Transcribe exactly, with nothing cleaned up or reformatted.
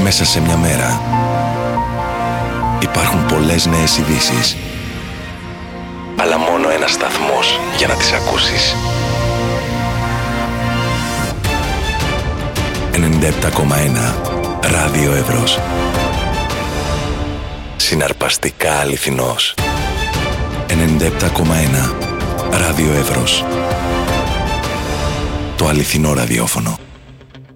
Μέσα σε μια μέρα υπάρχουν πολλές νέες ειδήσεις, αλλά μόνο ένας σταθμός για να τις ακούσεις. ενενήντα επτά κόμμα ένα Ράδιο Εύρος. Συναρπαστικά αληθινός. ενενήντα επτά κόμμα ένα Ράδιο Εύρος. Το αληθινό ραδιόφωνο.